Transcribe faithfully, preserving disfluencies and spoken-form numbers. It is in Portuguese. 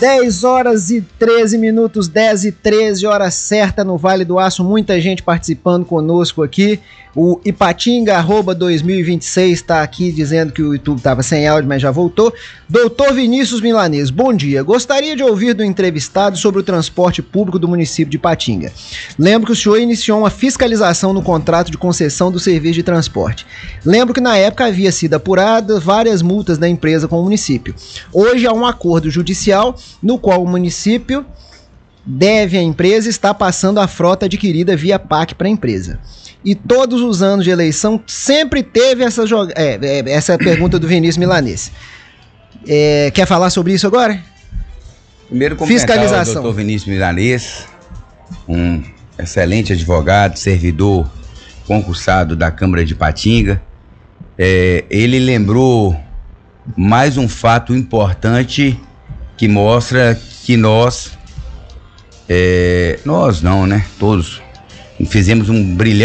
dez horas e treze minutos, dez e treze, hora certa no Vale do Aço, muita gente participando conosco aqui. O Ipatinga, arroba dois mil e vinte e seis, está aqui dizendo que o YouTube estava sem áudio, mas já voltou. Doutor Vinícius Milanês, bom dia. Gostaria de ouvir do entrevistado sobre o transporte público do município de Ipatinga. Lembro que o senhor iniciou uma fiscalização no contrato de concessão do serviço de transporte. Lembro que na época havia sido apurada várias multas da empresa com o município. Hoje há um acordo judicial no qual o município deve à empresa estar passando a frota adquirida via P A C para a empresa. E todos os anos de eleição sempre teve essa, joga... é, é, essa pergunta do Vinícius Milanês. É, quer falar sobre isso agora? Primeiro cumprimentar o doutor Vinícius Milanês, um excelente advogado, servidor concursado da Câmara de Ipatinga. É, ele lembrou mais um fato importante que mostra que nós, é, nós não, né, todos, fizemos um brilhante